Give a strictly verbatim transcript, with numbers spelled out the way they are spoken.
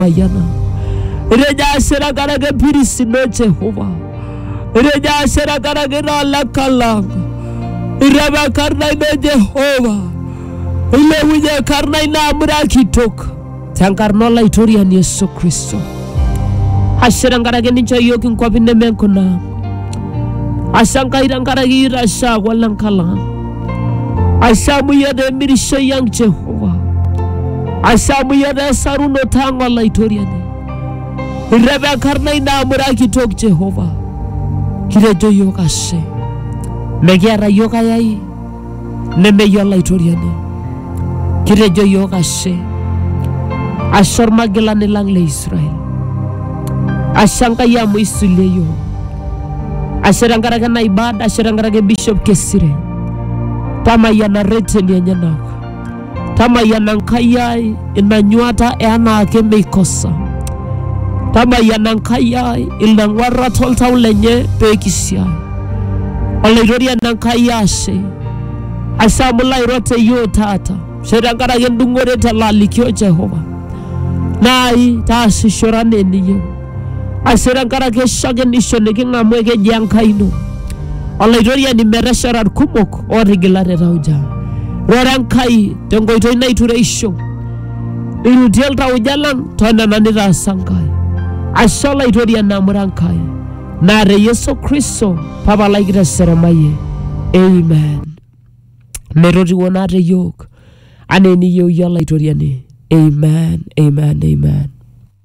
mayana. Reja sera karage pirisi no Jehova. Reja sera karage na lakalanga. Iraba karna no Jehova. Ile wije karna ina amura kitoka. Tankarno la itoria ni Yesu Kristo. Asera karage ninja yoki nkwapine menkona. Asanka irang karage irasha walang kalang. Asamu yade mirisha yang Jehova. Asamu yade saruno tangwa la itoria ni. Iraba karna ina amura kitok Jehova. Kirejo yoka se. Megiara yoka yai. Neme yola itoria ni. Kirejo yoka se. Asor magila nilang le Israel. Asangka yamu isuleyo. Asirangaraga na ibada, asirangaraga Bishop Kesire. Tama yana rete ni nyanaka. Tama yana nkayai inanyuata eana ake meikosa. Tama yana nkayai inangwara tolta ulenye pekisia. Olairori yana nkayashe. Asamula irote yo tata. Sirangaraga ndungore talalikyo Jehova. Nai taasi shorane niyo. Asirangaraga shage nishoneke ngamweke jankaino. Olairoria ni meresharar kumok origilare rauja. Rorankai tengo ito ina itureisho. Irutiel raujalan tona nanira sankai. Ashola itoria namurankai. Nare Yesu Kristo papa laikira seramaye. Amen. Merori wonare yok. Aneni yo yala itoria ni. Amen. Amen. Amen.